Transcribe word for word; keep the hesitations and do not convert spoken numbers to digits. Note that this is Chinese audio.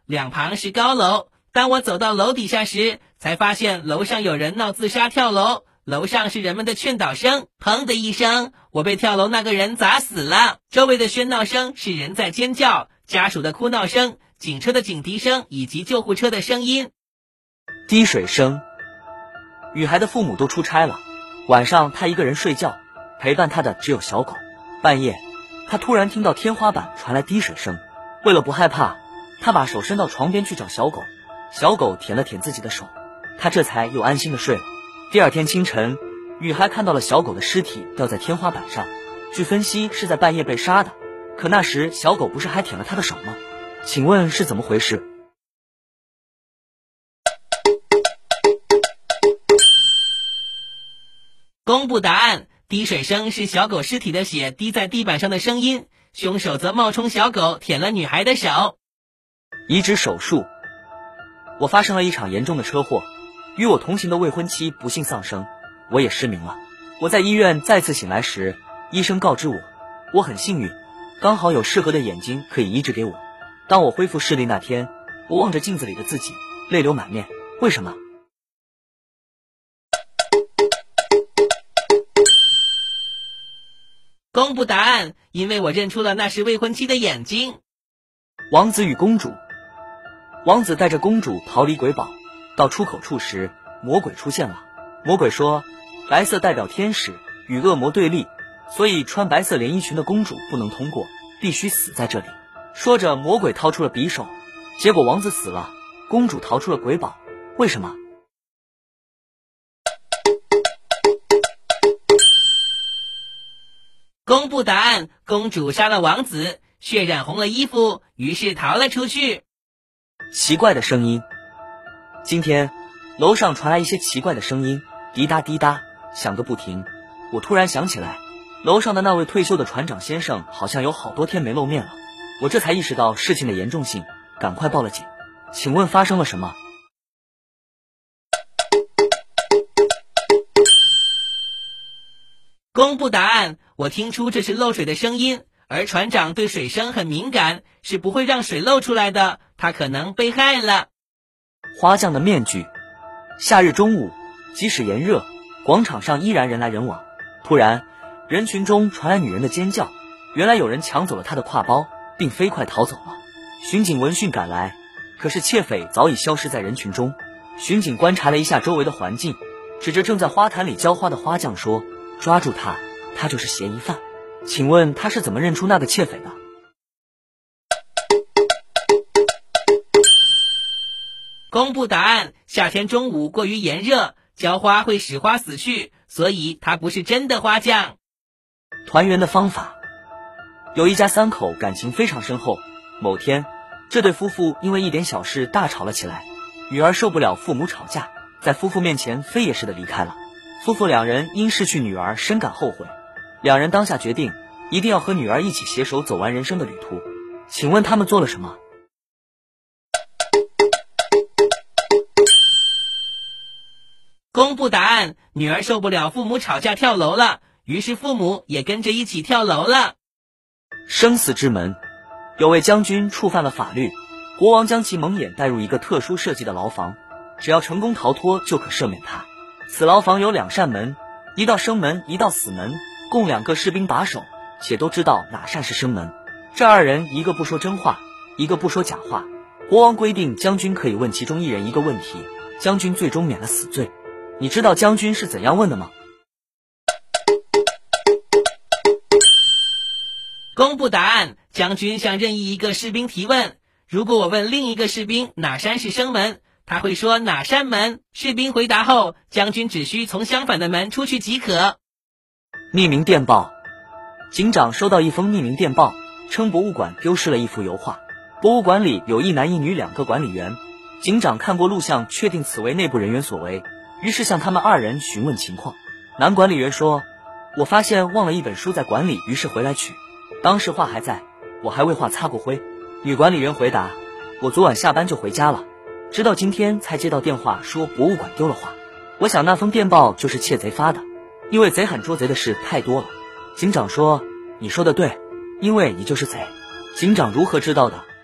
两旁是高楼。当我走到楼底下时，才发现楼上有人闹自杀跳楼，楼上是人们的劝导声。砰的一声，我被跳楼那个人砸死了。周围的喧闹声是人在尖叫，家属的哭闹声，警车的警笛声以及救护车的声音。 滴水声。女孩的父母都出差了，晚上她一个人睡觉，陪伴她的只有小狗。半夜，她突然听到天花板传来滴水声，为了不害怕，她把手伸到床边去找小狗。小狗舔了舔自己的手，她这才又安心的睡了。第二天清晨，女孩看到了小狗的尸体掉在天花板上，据分析是在半夜被杀的。可那时小狗不是还舔了她的手吗？请问是怎么回事？ 公布答案，滴水声是小狗尸体的血滴在地板上的声音，凶手则冒充小狗舔了女孩的手。 移植手术。我发生了一场严重的车祸，与我同行的未婚妻不幸丧生，我也失明了。我在医院再次醒来时，医生告知我，我很幸运，刚好有适合的眼睛可以移植给我。当我恢复视力那天，我望着镜子里的自己，泪流满面。为什么？ 公布答案，因为我认出了那是未婚妻的眼睛。 王子与公主。王子带着公主逃离鬼堡，到出口处时，魔鬼出现了。魔鬼说，白色代表天使，与恶魔对立，所以穿白色连衣裙的公主不能通过，必须死在这里。说着，魔鬼掏出了匕首，结果王子死了，公主逃出了鬼堡。为什么？ 公布答案，公主杀了王子，血染红了衣服，于是逃了出去。 奇怪的声音。今天楼上传来一些奇怪的声音，滴答滴答响个不停。我突然想起来，楼上的那位退休的船长先生好像有好多天没露面了。我这才意识到事情的严重性，赶快报了警。请问发生了什么？ 公布答案，我听出这是漏水的声音，而船长对水声很敏感，是不会让水漏出来的，他可能被害了。 花匠的面具。夏日中午，即使炎热，广场上依然人来人往。突然，人群中传来女人的尖叫，原来有人抢走了她的挎包，并飞快逃走了。巡警闻讯赶来，可是窃匪早已消失在人群中。巡警观察了一下周围的环境，指着正在花坛里浇花的花匠说，抓住他，他就是嫌疑犯。请问他是怎么认出那个窃匪的？ 公布答案，夏天中午过于炎热，浇花会使花死去，所以他不是真的花匠。 团圆的方法。有一家三口感情非常深厚，某天这对夫妇因为一点小事大吵了起来，女儿受不了父母吵架，在夫妇面前飞也似的离开了。夫妇两人因失去女儿深感后悔，两人当下决定一定要和女儿一起携手走完人生的旅途。请问他们做了什么？ 公布答案，女儿受不了父母吵架跳楼了，于是父母也跟着一起跳楼了。 生死之门。有位将军触犯了法律，国王将其蒙眼带入一个特殊设计的牢房，只要成功逃脱就可赦免他。此牢房有两扇门，一道生门，一道死门，共两个士兵把守，且都知道哪扇是生门。这二人一个不说真话，一个不说假话。国王规定将军可以问其中一人一个问题，将军最终免了死罪。你知道将军是怎样问的吗？ 公布答案，将军向任意一个士兵提问，如果我问另一个士兵哪扇是生门，他会说哪扇门，士兵回答后，将军只需从相反的门出去即可。 匿名电报。警长收到一封匿名电报，称博物馆丢失了一幅油画，博物馆里有一男一女两个管理员，警长看过录像，确定此为内部人员所为，于是向他们二人询问情况。男管理员说，我发现忘了一本书在馆里，于是回来取，当时画还在，我还为画擦过灰。女管理员回答，我昨晚下班就回家了，直到今天才接到电话说博物馆丢了画。我想那封电报就是窃贼发的，因为贼喊捉贼的事太多了。警长说，你说的对，因为你就是贼。警长如何知道的？